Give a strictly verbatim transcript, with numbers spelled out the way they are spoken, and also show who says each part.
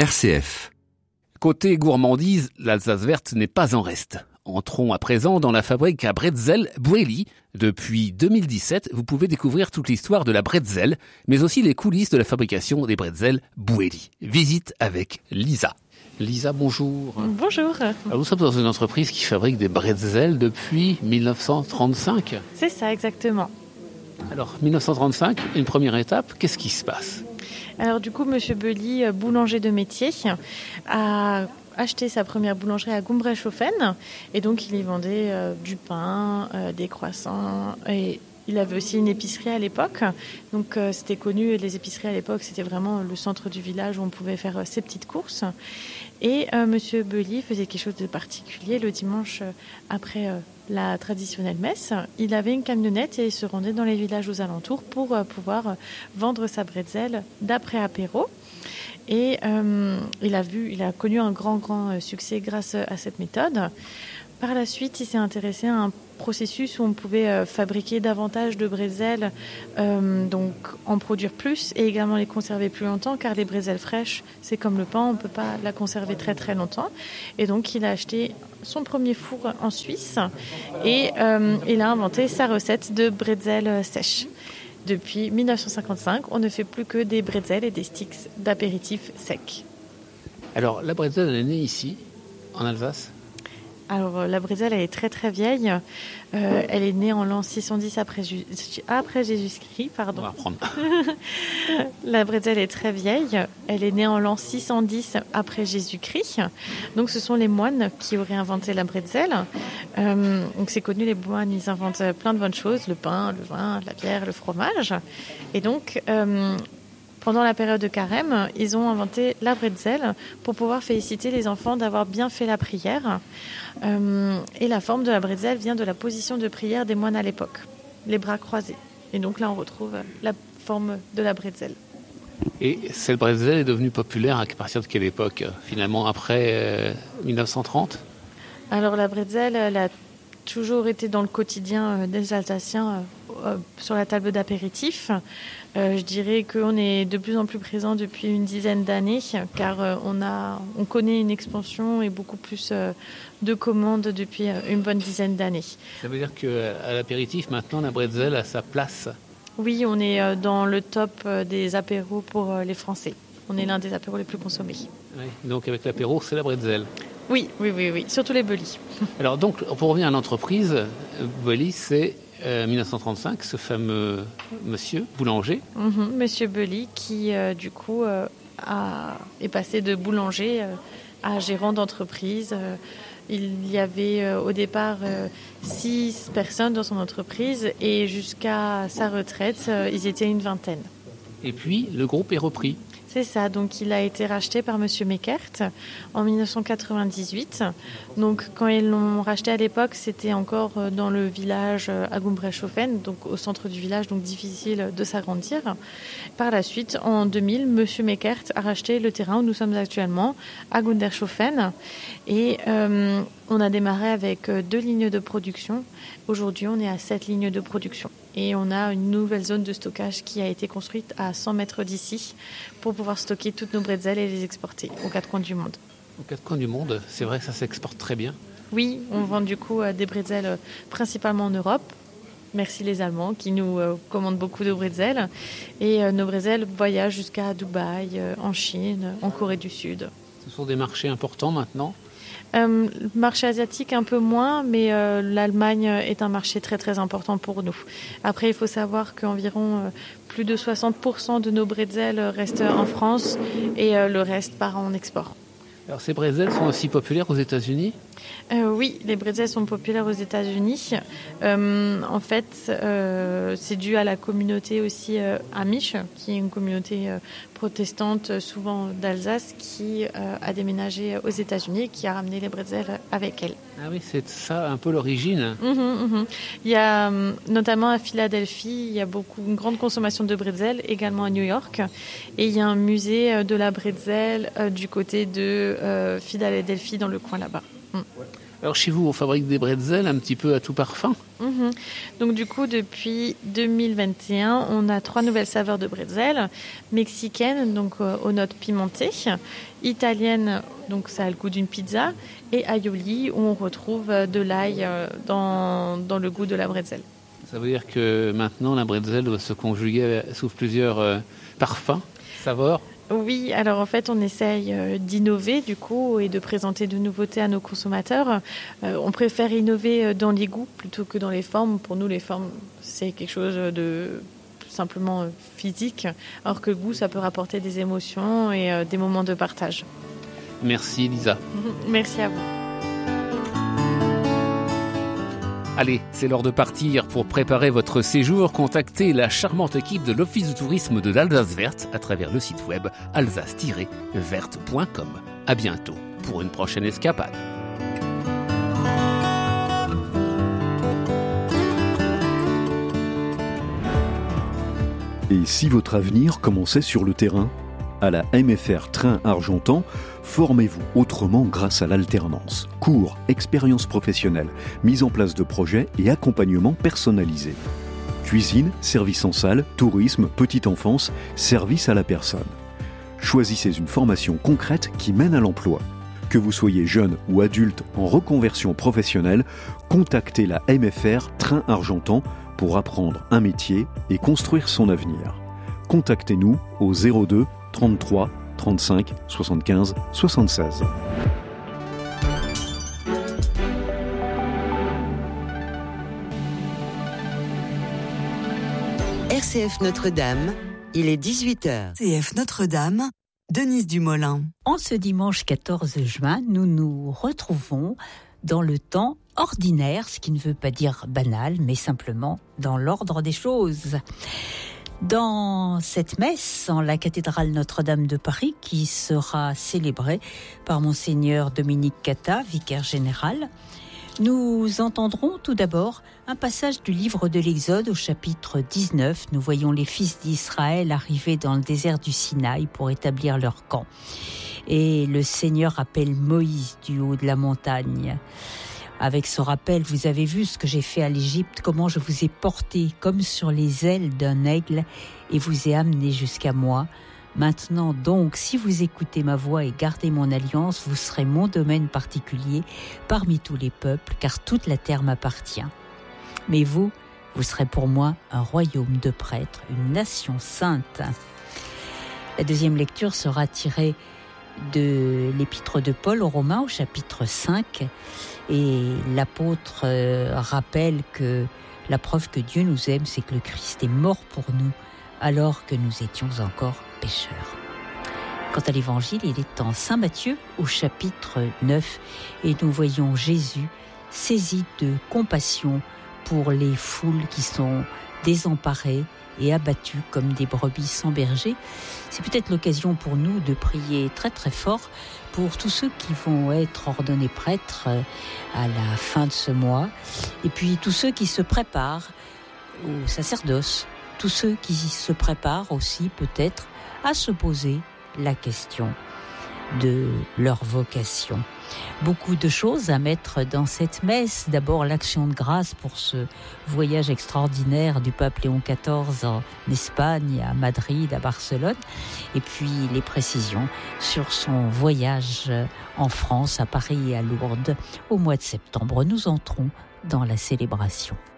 Speaker 1: R C F.
Speaker 2: Côté gourmandise, l'Alsace verte n'est pas en reste. Entrons à présent dans la fabrique à bretzel Bouéli. Depuis deux mille dix-sept, vous pouvez découvrir toute l'histoire de la bretzel, mais aussi les coulisses de la fabrication des bretzels Bouéli. Visite avec Lisa. Lisa, bonjour.
Speaker 3: Bonjour.
Speaker 2: Alors, nous sommes dans une entreprise qui fabrique des bretzels depuis dix-neuf cent trente-cinq.
Speaker 3: C'est ça, exactement.
Speaker 2: Alors, dix-neuf cent trente-cinq, une première étape, qu'est-ce qui se passe ?
Speaker 3: Alors du coup, Monsieur Beuly, boulanger de métier, a acheté sa première boulangerie à Gumbrechthofen et donc il y vendait euh, du pain, euh, des croissants et il avait aussi une épicerie à l'époque. Donc euh, c'était connu, et les épiceries à l'époque, c'était vraiment le centre du village où on pouvait faire euh, ses petites courses. Et euh, Monsieur Beuly faisait quelque chose de particulier le dimanche euh, après euh, la traditionnelle messe. Il avait une camionnette et il se rendait dans les villages aux alentours pour euh, pouvoir euh, vendre sa bretzel d'après apéro. Et euh, il a vu, il a connu un grand, grand succès grâce à cette méthode. Par la suite, il s'est intéressé à un processus où on pouvait euh, fabriquer davantage de bretzels, euh, donc en produire plus et également les conserver plus longtemps, car les bretzels fraîches, c'est comme le pain, on ne peut pas la conserver très très longtemps. Et donc, il a acheté son premier four en Suisse et euh, il a inventé sa recette de bretzel sèche. Depuis dix-neuf cent cinquante-cinq, on ne fait plus que des bretzels et des sticks d'apéritifs secs.
Speaker 2: Alors, la bretzel, elle est née ici, en Alsace ?
Speaker 3: Alors, la bretzel, elle est très très vieille. Euh, elle est née en l'an six cent dix après, Ju- après Jésus-Christ. Pardon.
Speaker 2: On va reprendre.
Speaker 3: La bretzel est très vieille. Elle est née en l'an six cent dix après Jésus-Christ. Donc, ce sont les moines qui auraient inventé la bretzel. Euh, donc, c'est connu, les moines, ils inventent plein de bonnes choses. Le pain, le vin, la bière, le fromage. Et donc... Euh, Pendant la période de carême, ils ont inventé la bretzel pour pouvoir féliciter les enfants d'avoir bien fait la prière. Euh, et la forme de la bretzel vient de la position de prière des moines à l'époque, les bras croisés. Et donc là, on retrouve la forme de la bretzel.
Speaker 2: Et cette bretzel est devenue populaire à partir de quelle époque ? Finalement, après euh, dix-neuf cent trente ?
Speaker 3: Alors la bretzel, elle a toujours été dans le quotidien des Alsaciens euh, sur la table d'apéritif. Euh, je dirais qu'on est de plus en plus présent depuis une dizaine d'années, car euh, on, a, on connaît une expansion et beaucoup plus euh, de commandes depuis une bonne dizaine d'années.
Speaker 2: Ça veut dire qu'à l'apéritif, maintenant, la bretzel a sa place ?
Speaker 3: Oui, on est euh, dans le top des apéros pour euh, les Français. On est l'un des apéros les plus consommés.
Speaker 2: Oui, donc avec l'apéro, c'est la bretzel.
Speaker 3: Oui, oui, oui, oui, surtout les Beuly.
Speaker 2: Alors donc, pour revenir à l'entreprise, Beuly, c'est euh, dix-neuf cent trente-cinq, ce fameux monsieur boulanger.
Speaker 3: Mm-hmm, monsieur Beuly, qui euh, du coup euh, a, est passé de boulanger euh, à gérant d'entreprise. Euh, il y avait euh, au départ euh, six personnes dans son entreprise et jusqu'à sa retraite, euh, ils étaient une vingtaine.
Speaker 2: Et puis, le groupe est repris.
Speaker 3: C'est ça, donc il a été racheté par Monsieur Meckert en dix-neuf cent quatre-vingt-dix-huit. Donc quand ils l'ont racheté à l'époque, c'était encore dans le village à Gumbrechthofen, donc au centre du village, donc difficile de s'agrandir. Par la suite, en deux mille, Monsieur Meckert a racheté le terrain où nous sommes actuellement, à Gumbrechthofen. Et euh, on a démarré avec deux lignes de production. Aujourd'hui, on est à sept lignes de production. Et on a une nouvelle zone de stockage qui a été construite à cent mètres d'ici pour pouvoir stocker toutes nos bretzels et les exporter aux quatre coins du monde.
Speaker 2: Aux quatre coins du monde, c'est vrai que ça s'exporte très bien.
Speaker 3: Oui, on vend du coup des bretzels principalement en Europe. Merci les Allemands qui nous commandent beaucoup de bretzels. Et nos bretzels voyagent jusqu'à Dubaï, en Chine, en Corée du Sud.
Speaker 2: Ce sont des marchés importants maintenant ?
Speaker 3: Euh, marché asiatique un peu moins, mais euh, l'Allemagne est un marché très très important pour nous. Après, il faut savoir qu'environ euh, plus de soixante pour cent de nos bretzels restent en France et euh, le reste part en export.
Speaker 2: Alors ces bretzels sont aussi populaires aux États-Unis ?
Speaker 3: Euh, oui, les bretzels sont populaires aux États-Unis. Euh, en fait, euh, c'est dû à la communauté aussi euh, Amish, qui est une communauté euh, protestante, souvent d'Alsace, qui euh, a déménagé aux États-Unis et qui a ramené les bretzels avec elle.
Speaker 2: Ah oui, c'est ça un peu l'origine.
Speaker 3: Mmh, mmh. Il y a notamment à Philadelphie, il y a beaucoup, une grande consommation de bretzels, également à New York. Et il y a un musée de la bretzel euh, du côté de euh, Philadelphie, dans le coin là-bas. Mmh.
Speaker 2: Alors chez vous, on fabrique des bretzels un petit peu à tout parfum.
Speaker 3: Mmh. Donc du coup, depuis deux mille vingt et un, on a trois nouvelles saveurs de bretzel. Mexicaine, donc euh, aux notes pimentées. Italienne, donc ça a le goût d'une pizza. Et aioli, où on retrouve de l'ail euh, dans, dans le goût de la bretzel.
Speaker 2: Ça veut dire que maintenant, la bretzel doit se conjuguer sous plusieurs euh, parfums, saveurs.
Speaker 3: Oui, alors en fait, on essaye d'innover du coup et de présenter de nouveautés à nos consommateurs. Euh, on préfère innover dans les goûts plutôt que dans les formes. Pour nous, les formes, c'est quelque chose de simplement physique, alors que le goût, ça peut rapporter des émotions et euh, des moments de partage.
Speaker 2: Merci Lisa.
Speaker 3: Merci à vous.
Speaker 2: Allez, c'est l'heure de partir. Pour préparer votre séjour, contactez la charmante équipe de l'Office du tourisme de l'Alsace Verte à travers le site web alsace tiret verte point com. À bientôt pour une prochaine escapade.
Speaker 1: Et si votre avenir commençait sur le terrain ? À la M F R Train Argentan, formez-vous autrement grâce à l'alternance. Cours, expériences professionnelles, mise en place de projets et accompagnement personnalisé. Cuisine, service en salle, tourisme, petite enfance, service à la personne. Choisissez une formation concrète qui mène à l'emploi. Que vous soyez jeune ou adulte en reconversion professionnelle, contactez la M F R Train Argentan pour apprendre un métier et construire son avenir. Contactez-nous au zéro deux trente-trois trente-cinq soixante-quinze soixante-seize.
Speaker 4: R C F Notre-Dame, il est dix-huit heures.
Speaker 5: R C F Notre-Dame, Denise Dumoulin.
Speaker 6: En ce dimanche quatorze juin, nous nous retrouvons dans le temps ordinaire, ce qui ne veut pas dire banal, mais simplement dans l'ordre des choses. Dans cette messe en la cathédrale Notre-Dame de Paris, qui sera célébrée par Monseigneur Dominique Cata, vicaire général, nous entendrons tout d'abord un passage du livre de l'Exode au chapitre dix-neuf. Nous voyons les fils d'Israël arriver dans le désert du Sinaï pour établir leur camp. Et le Seigneur appelle Moïse du haut de la montagne. Avec ce rappel, vous avez vu ce que j'ai fait à l'Égypte, comment je vous ai porté comme sur les ailes d'un aigle et vous ai amené jusqu'à moi. Maintenant donc, si vous écoutez ma voix et gardez mon alliance, vous serez mon domaine particulier parmi tous les peuples, car toute la terre m'appartient. Mais vous, vous serez pour moi un royaume de prêtres, une nation sainte. La deuxième lecture sera tirée de l'épître de Paul aux Romains au chapitre cinq. Et l'apôtre euh, rappelle que la preuve que Dieu nous aime, c'est que le Christ est mort pour nous alors que nous étions encore pécheurs. Quant à l'évangile, il est en Saint Matthieu au chapitre neuf et nous voyons Jésus saisi de compassion pour les foules qui sont désemparées et abattues comme des brebis sans berger. C'est peut-être l'occasion pour nous de prier très très fort pour tous ceux qui vont être ordonnés prêtres à la fin de ce mois, et puis tous ceux qui se préparent au sacerdoce, tous ceux qui se préparent aussi peut-être à se poser la question de leur vocation. Beaucoup de choses à mettre dans cette messe. D'abord, l'action de grâce pour ce voyage extraordinaire du pape Léon quatorze en Espagne, à Madrid, à Barcelone. Et puis, les précisions sur son voyage en France, à Paris et à Lourdes. Au mois de septembre, nous entrons dans la célébration.